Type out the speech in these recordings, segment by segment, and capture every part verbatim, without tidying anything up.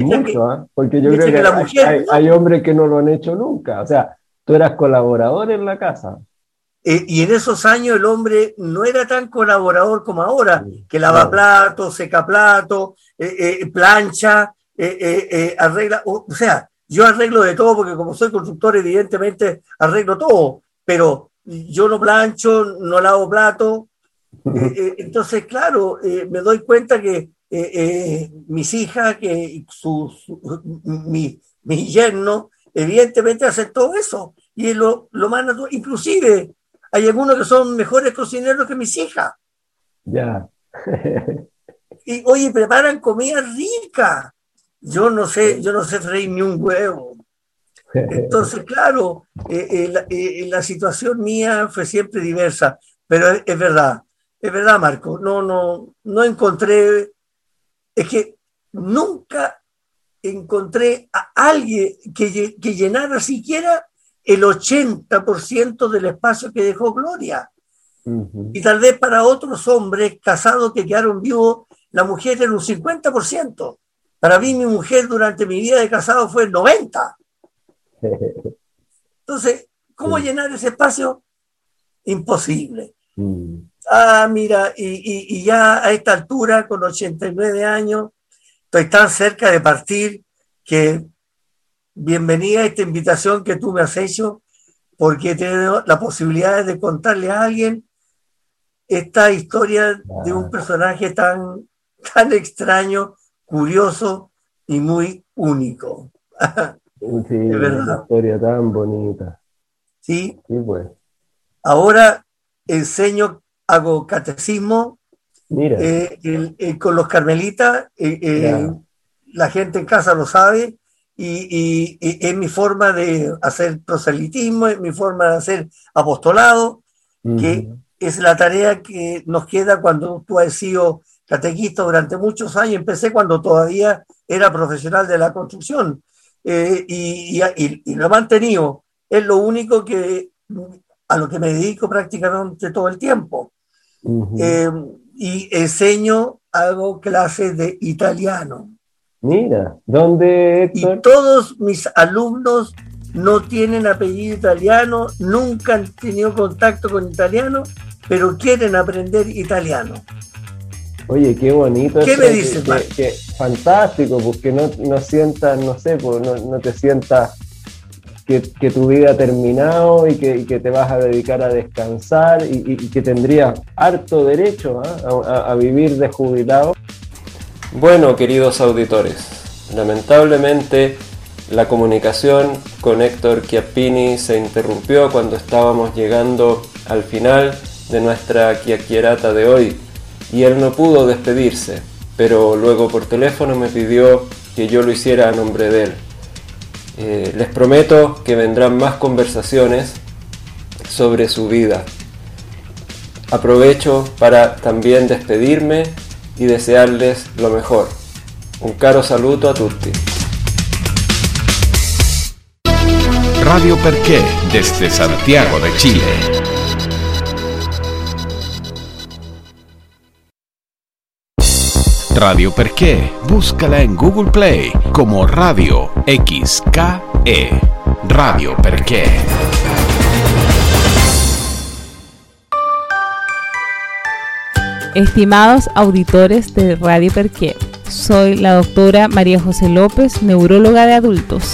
mucho, que, ¿eh? Porque yo creo que, que la hay, mujer, hay, ¿no? hay hombres que no lo han hecho nunca. O sea, tú eras colaborador en la casa. Eh, y en esos años el hombre no era tan colaborador como ahora, Sí, que lava platos, seca platos, eh, eh, plancha, eh, eh, eh, arregla, o, o sea, yo arreglo de todo porque como soy constructor evidentemente arreglo todo, pero yo no plancho, no lavo platos, eh, eh, entonces claro, eh, me doy cuenta que eh, eh, mis hijas, que su, su, mi, mi yerno, evidentemente hacen todo eso, y es lo, lo más natural, inclusive hay algunos que son mejores cocineros que mis hijas. Ya. Y oye, preparan comida rica. Yo no sé, yo no sé freír ni un huevo. Entonces, claro, eh, eh, la, eh, la situación mía fue siempre diversa, pero es, es verdad, es verdad, Marco. No, no, no encontré, es que nunca encontré a alguien que, que llenara siquiera el ochenta por ciento del espacio que dejó Gloria. Uh-huh. Y tal vez para otros hombres casados que quedaron vivos, la mujer era un cincuenta por ciento. Para mí, mi mujer durante mi vida de casado fue el noventa por ciento. Entonces, ¿cómo sí. llenar ese espacio? Imposible. Uh-huh. Ah, mira, y, y, y ya a esta altura, con ochenta y nueve años, estoy tan cerca de partir que bienvenida a esta invitación que tú me has hecho, porque tengo la posibilidad de contarle a alguien esta historia wow. de un personaje tan, tan extraño, curioso y muy único. Sí, es verdad. Una historia tan bonita. Sí. Sí, pues. Ahora enseño, hago catecismo. Mira. Eh, el, el, con los carmelitas, eh, eh, la gente en casa lo sabe, y, y, y es mi forma de hacer proselitismo, es mi forma de hacer apostolado, uh-huh. que es la tarea que nos queda cuando tú has sido catequista durante muchos años. Empecé cuando todavía era profesional de la construcción, eh, y, y, y lo he mantenido. Es lo único que a lo que me dedico prácticamente todo el tiempo. Uh-huh. Eh, y enseño, hago clases de italiano. Mira, ¿dónde, Héctor? Y todos mis alumnos no tienen apellido italiano, nunca han tenido contacto con italiano, pero quieren aprender italiano. Oye, qué bonito. ¿Qué me dices, que, que, que fantástico, porque no, no sientas, no sé, pues no, no te sientas que, que tu vida ha terminado y que, y que te vas a dedicar a descansar y, y, y que tendrías harto derecho, ¿eh? a, a vivir de jubilado. Bueno, queridos auditores, lamentablemente la comunicación con Héctor Chiappini se interrumpió cuando estábamos llegando al final de nuestra chiacchierata de hoy y él no pudo despedirse, pero luego por teléfono me pidió que yo lo hiciera a nombre de él. Eh, les prometo que vendrán más conversaciones sobre su vida. Aprovecho para también despedirme y desearles lo mejor. Un caro saluto a tutti. Radio Perché desde Santiago de Chile. Radio Perché, búscala en Google Play como Radio X K E. Radio Perché. Estimados auditores de Radio Perché, soy la doctora María José López, neuróloga de adultos.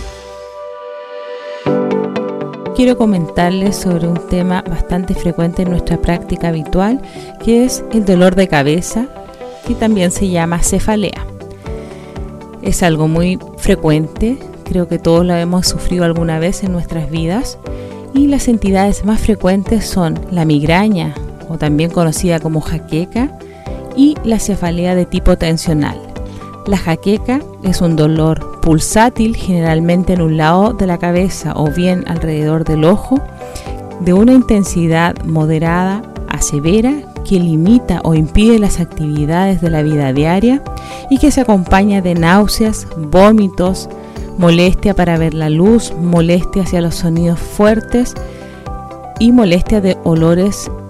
Quiero comentarles sobre un tema bastante frecuente en nuestra práctica habitual, que es el dolor de cabeza, que también se llama cefalea. Es algo muy frecuente, creo que todos lo hemos sufrido alguna vez en nuestras vidas, y las entidades más frecuentes son la migraña, o también conocida como jaqueca, y la cefalea de tipo tensional. La jaqueca es un dolor pulsátil, generalmente en un lado de la cabeza o bien alrededor del ojo, de una intensidad moderada a severa, que limita o impide las actividades de la vida diaria y que se acompaña de náuseas, vómitos, molestia para ver la luz, molestia hacia los sonidos fuertes y molestia de olores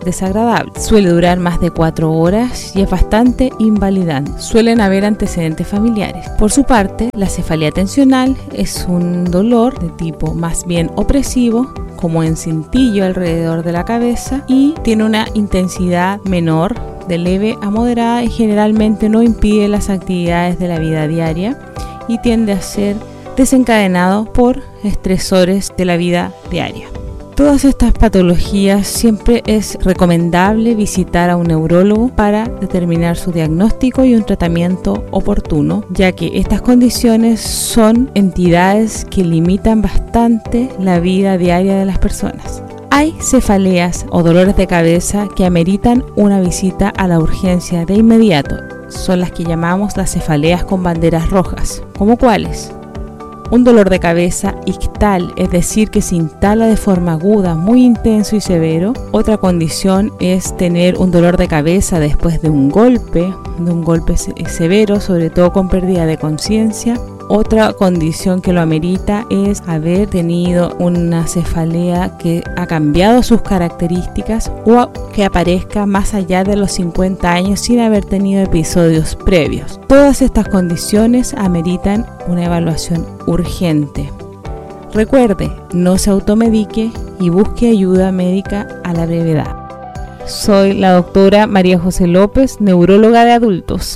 desagradable. Suele durar más de cuatro horas y es bastante invalidante. Suelen haber antecedentes familiares. Por su parte, la cefalea tensional es un dolor de tipo más bien opresivo, como en cintillo alrededor de la cabeza, y tiene una intensidad menor, de leve a moderada, y generalmente no impide las actividades de la vida diaria y tiende a ser desencadenado por estresores de la vida diaria. Todas estas patologías siempre es recomendable visitar a un neurólogo para determinar su diagnóstico y un tratamiento oportuno, ya que estas condiciones son entidades que limitan bastante la vida diaria de las personas. Hay cefaleas o dolores de cabeza que ameritan una visita a la urgencia de inmediato. Son las que llamamos las cefaleas con banderas rojas. ¿Cómo cuáles? Un dolor de cabeza ictal, es decir, que se instala de forma aguda, muy intenso y severo. Otra condición es tener un dolor de cabeza después de un golpe, de un golpe severo, sobre todo con pérdida de conciencia. Otra condición que lo amerita es haber tenido una cefalea que ha cambiado sus características o que aparezca más allá de los cincuenta años sin haber tenido episodios previos. Todas estas condiciones ameritan una evaluación urgente. Recuerde, no se automedique y busque ayuda médica a la brevedad. Soy la doctora María José López, neuróloga de adultos.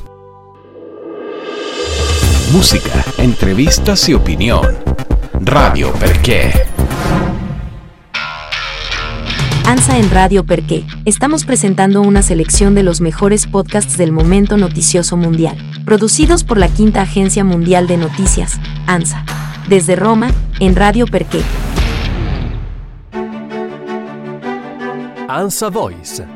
Música, entrevistas y opinión. Radio Perqué. ANSA en Radio Perqué. Estamos presentando una selección de los mejores podcasts del momento noticioso mundial, producidos por la Quinta Agencia Mundial de Noticias, ANSA. Desde Roma, en Radio Perqué. ANSA Voice.